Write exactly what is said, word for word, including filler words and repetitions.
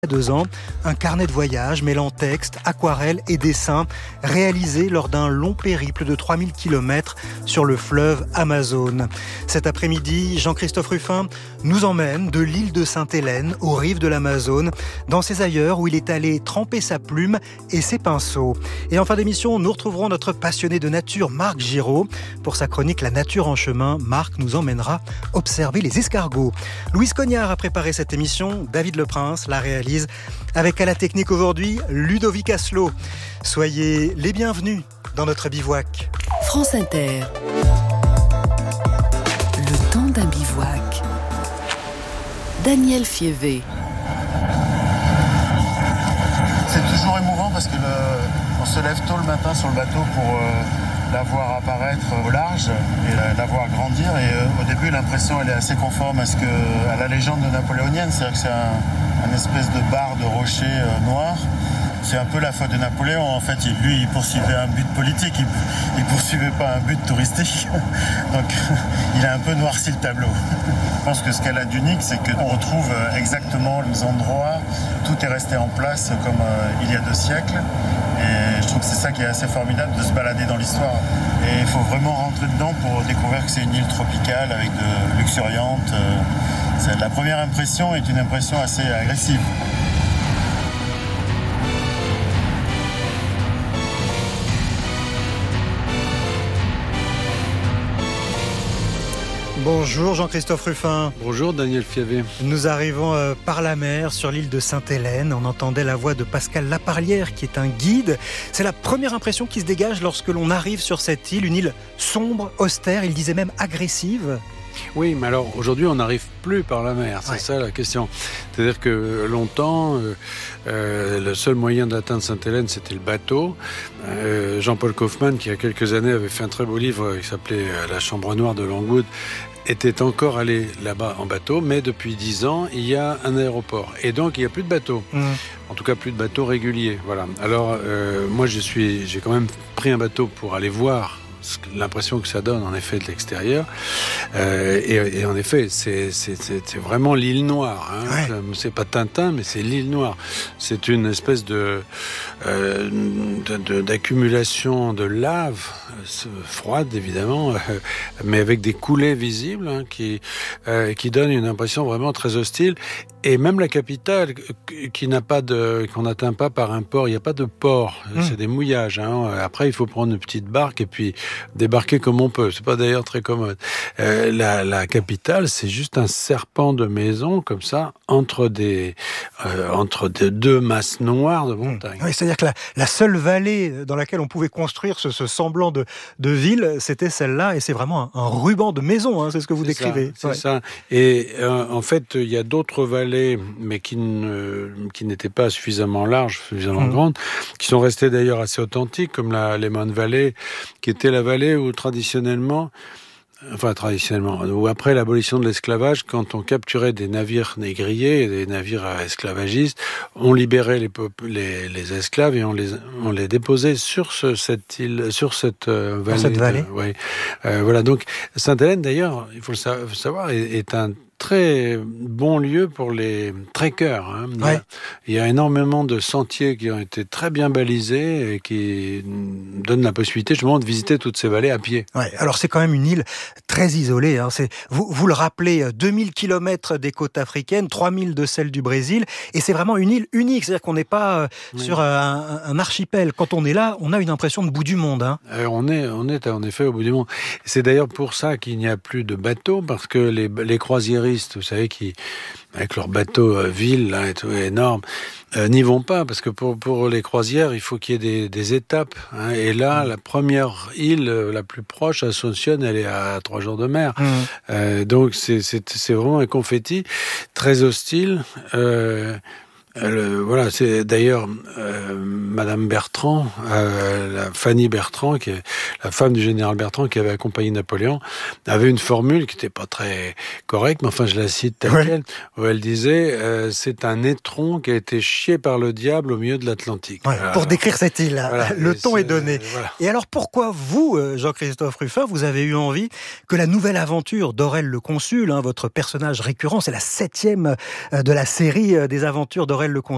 Deux ans, un carnet de voyage mêlant texte, aquarelle et dessin réalisé lors d'un long périple de trois mille kilomètres sur le fleuve Amazone. Cet après-midi, Jean-Christophe Rufin nous emmène de l'île de Sainte-Hélène aux rives de l'Amazone, dans ses ailleurs où il est allé tremper sa plume et ses pinceaux. Et en fin d'émission, nous retrouverons notre passionné de nature Marc Giraud. Pour sa chronique La nature en chemin, Marc nous emmènera observer les escargots. Louise Cognard a préparé cette émission, David Leprince la réalise. Avec à la technique aujourd'hui, Ludovic Asselot. Soyez les bienvenus dans notre bivouac. France Inter. Le temps d'un bivouac. Daniel Fievé. C'est toujours émouvant parce que le, on se lève tôt le matin sur le bateau pour euh, la voir apparaître au large et la, la voir grandir. Et euh, au début, l'impression elle est assez conforme à, ce que, à la légende napoléonienne, c'est-à-dire que c'est un une espèce de barre de rochers euh, noirs. C'est un peu la faute de Napoléon. En fait, il, lui, il poursuivait un but politique, il ne poursuivait pas un but touristique. Donc, il a un peu noirci le tableau. Je pense que ce qu'elle a d'unique, c'est qu'on retrouve exactement les endroits. Tout est resté en place comme euh, il y a deux siècles. Et je trouve que c'est ça qui est assez formidable de se balader dans l'histoire. Et il faut vraiment rentrer dedans pour découvrir que c'est une île tropicale avec de luxuriante. Euh, La première impression est une impression assez agressive. Bonjour Jean-Christophe Rufin. Bonjour Daniel Fievé. Nous arrivons euh, par la mer sur l'île de Sainte-Hélène. On entendait la voix de Pascal Laparlière qui est un guide. C'est la première impression qui se dégage lorsque l'on arrive sur cette île. Une île sombre, austère, il disait même agressive. Oui, mais alors aujourd'hui on n'arrive plus par la mer, c'est ouais. ça la question. C'est-à-dire que longtemps, euh, euh, le seul moyen d'atteindre Sainte-Hélène c'était le bateau. Euh, Jean-Paul Kaufmann, qui il y a quelques années avait fait un très beau livre qui s'appelait La Chambre Noire de Longwood, était encore allé là-bas en bateau, mais depuis dix ans, il y a un aéroport. Et donc, il n'y a plus de bateaux. Mmh. En tout cas, plus de bateaux réguliers. Voilà. Alors, euh, moi, je suis, j'ai quand même pris un bateau pour aller voir l'impression que ça donne en effet de l'extérieur euh, et, et en effet c'est, c'est, c'est, c'est vraiment l'île noire hein. Ouais. C'est pas Tintin mais c'est l'île noire, c'est une espèce de, euh, de, de d'accumulation de lave euh, froide évidemment euh, mais avec des coulées visibles hein, qui, euh, qui donnent une impression vraiment très hostile. Et même la capitale, qui n'a pas de, qu'on n'atteint pas par un port, il n'y a pas de port, mmh. c'est des mouillages. Hein. Après, il faut prendre une petite barque et puis débarquer comme on peut. C'est pas d'ailleurs très commode. Euh, la, la capitale, c'est juste un serpent de maison comme ça entre des, euh, entre des deux masses noires de montagnes. Mmh. Oui, c'est-à-dire que la, la seule vallée dans laquelle on pouvait construire ce, ce semblant de, de ville, c'était celle-là, et c'est vraiment un, un ruban de maison. Hein, c'est ce que vous c'est décrivez. Ça, c'est ouais. ça. Et euh, en fait, il y a d'autres vallées mais qui, ne, qui n'étaient pas suffisamment larges, suffisamment mmh. grandes, qui sont restées d'ailleurs assez authentiques, comme la Lehman Valley, qui était la vallée où traditionnellement, enfin traditionnellement, où après l'abolition de l'esclavage, quand on capturait des navires négriers, des navires esclavagistes, on libérait les, les, les esclaves et on les, on les déposait sur ce, cette île, sur cette euh, vallée. Dans cette vallée. De, ouais. euh, voilà. Donc Sainte-Hélène, d'ailleurs, il faut le savoir, est, est un très bon lieu pour les trekkers. Hein. Il, y a, ouais. il y a énormément de sentiers qui ont été très bien balisés et qui donnent la possibilité justement de visiter toutes ces vallées à pied. Ouais, alors c'est quand même une île très isolée. Hein. C'est, vous, vous le rappelez, deux mille kilomètres des côtes africaines, trois mille de celles du Brésil, et c'est vraiment une île unique. C'est-à-dire qu'on n'est pas euh, oui. sur un, un archipel. Quand on est là, on a une impression de bout du monde. Hein. Euh, on est, on est en effet au bout du monde. C'est d'ailleurs pour ça qu'il n'y a plus de bateaux, parce que les, les croisiéristes, vous savez, qui, avec leurs bateaux euh, villes, là, et tout, énormes, euh, n'y vont pas, parce que pour, pour les croisières, il faut qu'il y ait des, des étapes. Hein, et là, mmh. la première île euh, la plus proche, Asunción, elle est à trois jours de mer. Mmh. Euh, donc, c'est, c'est, c'est vraiment un confetti très hostile. Euh, Euh, voilà, c'est d'ailleurs euh, Madame Bertrand, euh, la Fanny Bertrand, qui est la femme du général Bertrand qui avait accompagné Napoléon, avait une formule qui n'était pas très correcte, mais enfin je la cite telle ouais. quelle, où elle disait euh, c'est un étron qui a été chié par le diable au milieu de l'Atlantique. Ouais, alors, pour décrire cette île, voilà, le ton est, est donné. Voilà. Et alors pourquoi vous, Jean-Christophe Rufin, vous avez eu envie que la nouvelle aventure d'Aurel le Consul, hein, votre personnage récurrent, c'est la septième de la série des aventures d'Aurel le Consul,